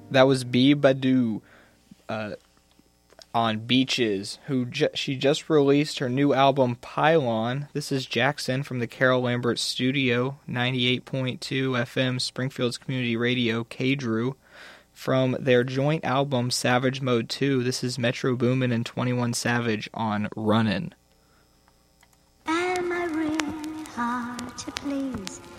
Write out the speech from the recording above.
That was B Badu on Beaches, she just released her new album Pylon. This is Jackson from the Carol Lambert Studio, 98.2 FM Springfield's Community Radio, K-Drew. From their joint album Savage Mode 2, this is Metro Boomin and 21 Savage on Runnin'. Am I really hard to please?